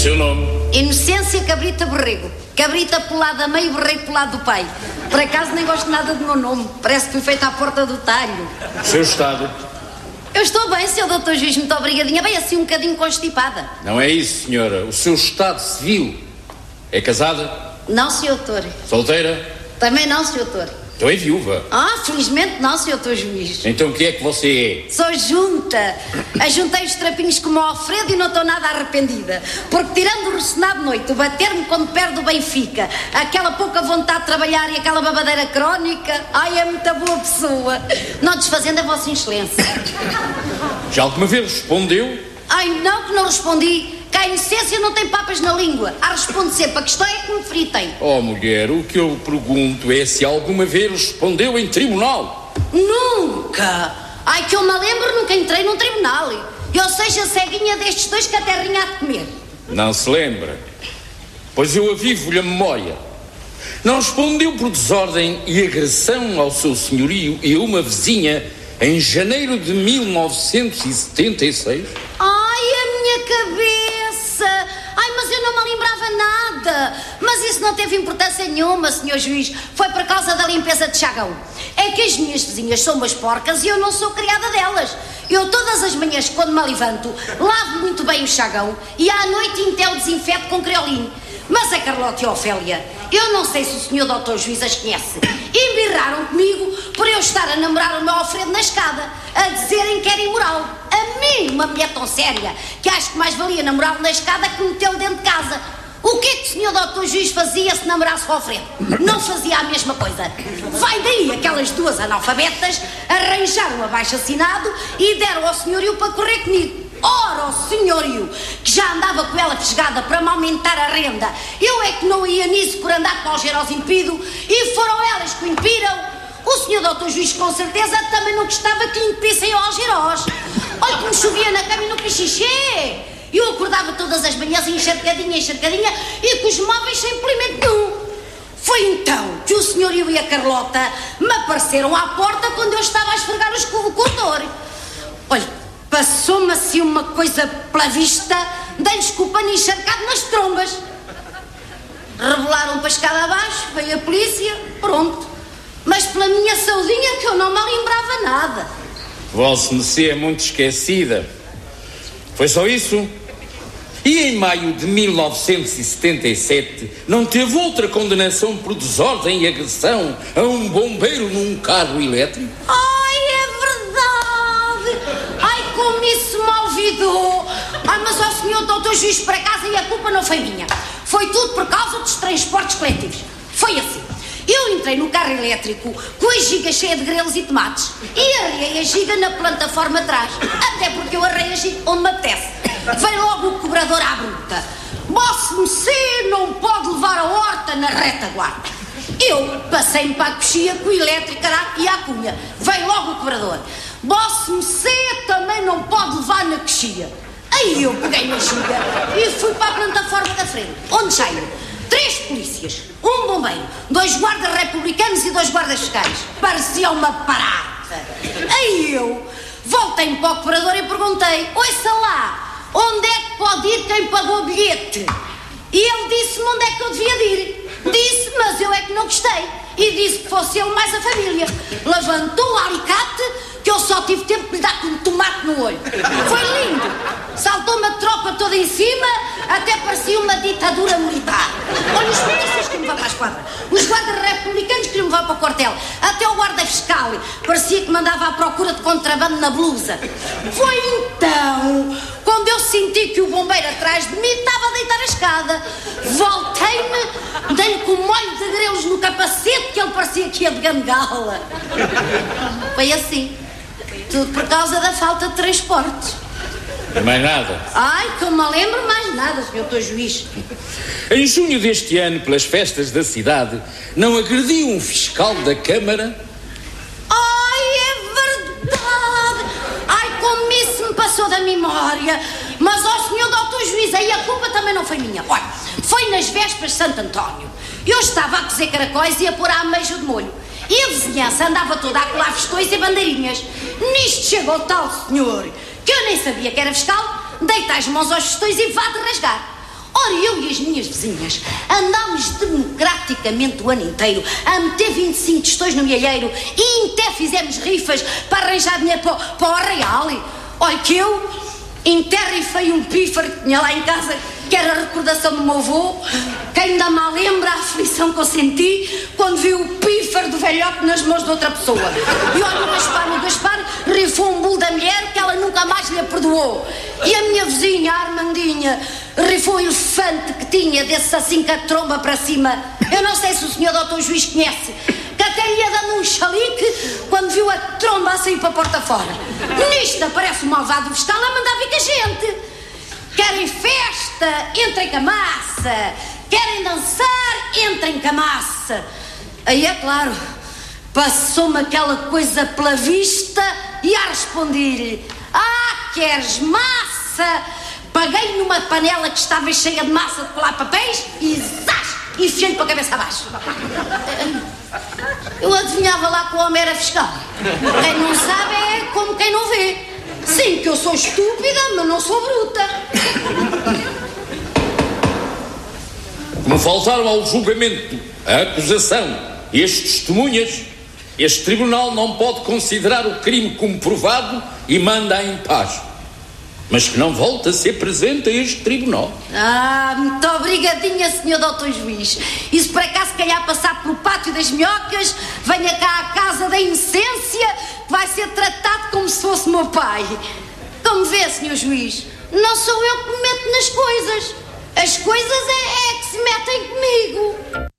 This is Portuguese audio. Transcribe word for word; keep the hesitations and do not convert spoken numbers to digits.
Seu nome? Inocência Cabrita Borrego. Cabrita pelada a meio, Borrego pelado do pai. Por acaso nem gosto nada do meu nome. Parece que fui feita à porta do talho. Seu estado? Eu estou bem, senhor doutor Juiz, muito obrigadinha. Bem assim um bocadinho constipada. Não é isso, senhora. O seu estado civil. É casada? Não, senhor doutor. Solteira? Também não, senhor doutor. Então é viúva. Ah, felizmente não, senhor doutor Juiz. Então o que é que você é? Sou junta. Ajuntei os trapinhos como o Alfredo e não estou nada arrependida. Porque tirando o ressonar de noite, o bater-me quando perde o Benfica, aquela pouca vontade de trabalhar e aquela babadeira crónica, ai, é muita boa pessoa. Não desfazendo a vossa excelência. Já alguma vez respondeu? Ai, não, que não respondi. Que a inocência não tem papas na língua. A responder sempre, a questão é que me fritem. Oh, mulher, o que eu pergunto é se alguma vez respondeu em tribunal. Nunca. Ai, que eu me lembro, nunca entrei num tribunal. Eu seja ceguinha destes dois que a terrinha há de comer. Não se lembra? Pois eu avivo-lhe a memória. Não respondeu por desordem e agressão ao seu senhorio e a uma vizinha em janeiro de mil novecentos e setenta e seis? Ai, a minha cabeça! Ai, mas eu não me lembrava nada. Mas isso não teve importância nenhuma, senhor Juiz. Foi por causa da limpeza de chagão. É que as minhas vizinhas são umas porcas e eu não sou criada delas. Eu todas as manhãs, quando me levanto, lavo muito bem o chagão e à noite então desinfeto com creolino. Mas a Carlota e a Ofélia, eu não sei se o senhor doutor Juiz as conhece, embirraram comigo por eu estar a namorar o meu Alfredo na escada, a dizerem que era imoral. A mim, uma mulher tão séria, que acho que mais valia namorá-lo na escada que metê-lo dentro de casa. O que é que o senhor doutor Juiz fazia se namorasse o Alfredo? Não fazia a mesma coisa. Vai daí aquelas duas analfabetas arranjaram um abaixo-assinado e deram ao senhorio para correr comigo. Ora, o senhorio, que já andava com ela fisgada para me aumentar a renda, eu é que não ia nisso por andar com o algeroz impido, e foram elas que o impiram. O senhor doutor Juiz, com certeza, também não gostava que lhe impissem ao algeroz. Olha que me chovia na cama e no pichiché. Eu acordava todas as manhãs encharcadinha, encharcadinha, e com os móveis sem polimento nenhum. Foi então que o senhorio e a Carlota me apareceram à porta quando eu estava a esfregar os o corredor. Olha, passou-me assim uma coisa pela vista, dei-lhes com o pano encharcado nas trombas. Revelaram para a escada abaixo, veio a polícia, pronto. Mas pela minha saudinha que eu não me lembrava nada. Vossa Mercê é muito esquecida. Foi só isso? E em maio de mil novecentos e setenta e sete não teve outra condenação por desordem e agressão a um bombeiro num carro elétrico? Ai, é verdade! Ai, como isso me olvidou! Ai, mas ó senhor doutor Juiz para casa e a culpa não foi minha. Foi tudo por causa dos transportes coletivos. Foi assim. Eu entrei no carro elétrico com a giga cheia de grelos e tomates e arrei a giga na plataforma atrás. Até porque eu arrei a giga onde me apetece. Veio logo o cobrador à bruta. Vossa Mercê não pode levar a horta na retaguarda. Eu passei-me para a coxia com a elétrica e a cunha. Veio logo o cobrador. Vossa Mercê também não pode levar na coxia. Aí eu peguei na giga e fui para a plataforma da frente, onde saíram três polícias, um bombeiro, dois guardas republicanos e dois guardas fiscais. Parecia uma parada. Aí eu voltei-me para o cobrador e perguntei: ouça lá, onde é que pode ir quem pagou o bilhete? E ele disse-me onde é que eu devia de ir. Disse, mas eu é que não gostei. E disse que fosse ele mais a família. Levantou o alicate que eu só tive tempo de lhe dar com um tomate no olho. Foi lindo. Saltou-me a tropa toda em cima, até parecia uma ditadura militar. Olha, os polícias que me vão para a esquadra, os guardas republicanos que me vão para o quartel, até o guarda fiscal, parecia que me andava à procura de contrabando na blusa. Foi então quando eu senti que o bombeiro atrás de mim estava a deitar a escada. Voltei-me, dei-lhe com um molho de grelos no capacete que ele parecia que ia de gangala. Foi assim. Tudo por causa da falta de transportes. Mais nada? Ai, que eu me lembro mais nada, senhor doutor Juiz. Em junho deste ano, pelas festas da cidade, não agrediu um fiscal da Câmara? Ai, é verdade! Ai, como isso me passou da memória. Mas, ó senhor doutor Juiz, aí a culpa também não foi minha. Olha, foi nas vésperas de Santo António. Eu estava a cozer caracóis e a pôr a ameijo de molho. E a vizinhança andava toda a colar festões e bandeirinhas. Nisto chegou o tal senhor, que eu nem sabia que era fiscal, deita as mãos aos festões e vá de rasgar. Ora, eu e as minhas vizinhas andámos democraticamente o ano inteiro a meter vinte e cinco tostões no milheiro e até fizemos rifas para arranjar dinheiro para, para o Real. Olha que eu enterrifei um pífaro que tinha lá em casa, que era a recordação do meu avô, que ainda mal lembra a aflição que eu senti quando vi o pífaro do velhote nas mãos de outra pessoa. E olha, o Gaspar, o Gaspar rifou um bolo da mulher que ela nunca mais lhe perdoou. E a minha vizinha, a Armandinha, rifou o elefante que tinha, desses assim com a tromba para cima. Eu não sei se o senhor doutor Juiz conhece, que até lhe ia dando um chalique quando viu a tromba a sair para a porta fora. Nisto aparece o malvado fiscal a mandar vir com a gente. Querem festa? Entrem com a massa. Querem dançar? Entrem com a massa. Aí é claro, passou-me aquela coisa pela vista e a responder-lhe: ah, queres massa? Paguei numa panela que estava cheia de massa de colar papéis e zás, enfiei-lhe para a cabeça abaixo. Eu adivinhava lá que o homem era fiscal. Quem não sabe é como quem não vê. Sim, que eu sou estúpida, mas não sou bruta. Como faltaram ao julgamento a acusação e as testemunhas, este tribunal não pode considerar o crime como provado e manda em paz. Mas que não volte a ser presente a este tribunal. Ah, muito obrigadinha, senhor doutor Juiz. E se por acaso calhar passar pelo pátio das minhocas, venha cá à casa da inocência, que vai ser tratado como se fosse meu pai. Como vê, senhor Juiz, não sou eu que me meto nas coisas. As coisas é, é que se metem comigo.